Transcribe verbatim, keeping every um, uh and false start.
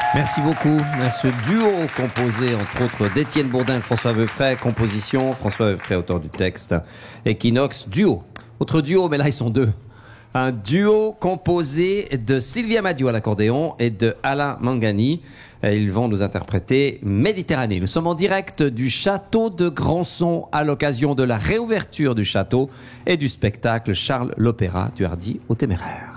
Merci beaucoup à ce duo composé entre autres d'Étienne Bourdin et François Veufray, composition, François Veufray auteur du texte, Equinox duo. Autre duo, mais là ils sont deux. Un duo composé de Sylvia Madiou à l'accordéon et de Alain Mangani. Ils vont nous interpréter Méditerranée. Nous sommes en direct du château de Grandson à l'occasion de la réouverture du château et du spectacle Charles l'Opéra du Hardi au Téméraire.